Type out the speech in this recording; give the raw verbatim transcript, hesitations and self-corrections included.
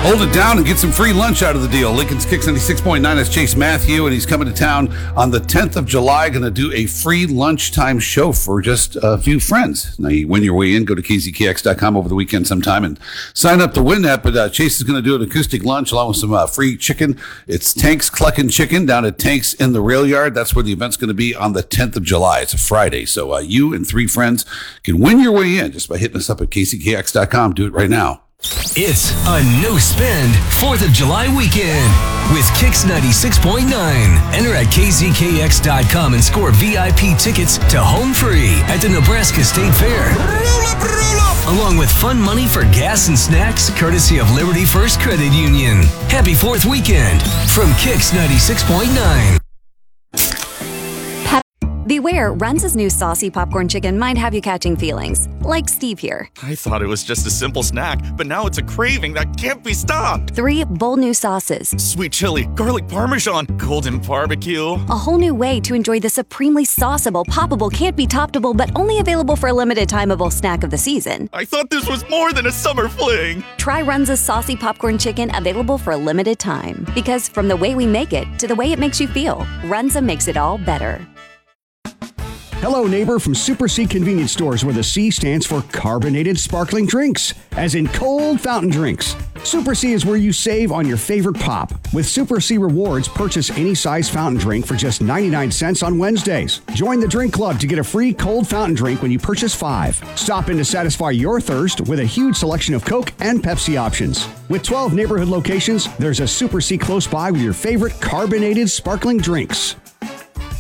Hold it down and get some free lunch out of the deal. Lincoln's Kicks ninety-six point nine is Chase Matthew, and he's coming to town on the tenth of July. Going to do a free lunchtime show for just a few friends. Now, you win your way in. Go to K Z K X dot com over the weekend sometime and sign up to win that. But uh, Chase is going to do an acoustic lunch along with some uh, free chicken. It's Tanks Cluckin' Chicken down at Tanks in the Rail Yard. That's where the event's going to be on the tenth of July. It's a Friday. So uh, you and three friends can win your way in just by hitting us up at K Z K X dot com. Do it right now. It's a no-spend fourth of July weekend with Kicks ninety-six point nine. Enter at K Z K X dot com and score V I P tickets to Home Free at the Nebraska State Fair. Roll up, roll up. Along with fun money for gas and snacks, courtesy of Liberty First Credit Union. Happy fourth weekend from Kicks ninety-six point nine. Beware, Runza's new saucy popcorn chicken might have you catching feelings, like Steve here. I thought it was just a simple snack, but now it's a craving that can't be stopped. Three bold new sauces. Sweet chili, garlic parmesan, golden barbecue. A whole new way to enjoy the supremely sauceable, poppable, can't be toppable, but only available for a limited timeable snack of the season. I thought this was more than a summer fling. Try Runza's saucy popcorn chicken, available for a limited time. Because from the way we make it to the way it makes you feel, Runza makes it all better. Hello, neighbor from Super C Convenience Stores, where the C stands for carbonated sparkling drinks, as in cold fountain drinks. Super C is where you save on your favorite pop. With Super C Rewards, purchase any size fountain drink for just ninety-nine cents on Wednesdays. Join the drink club to get a free cold fountain drink when you purchase five. Stop in to satisfy your thirst with a huge selection of Coke and Pepsi options. With twelve neighborhood locations, there's a Super C close by with your favorite carbonated sparkling drinks.